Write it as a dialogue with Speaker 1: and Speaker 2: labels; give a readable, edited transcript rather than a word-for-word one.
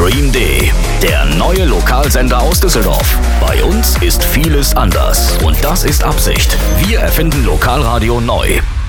Speaker 1: Stream D, der neue Lokalsender aus Düsseldorf. Bei uns ist vieles anders und das ist Absicht. Wir erfinden Lokalradio neu.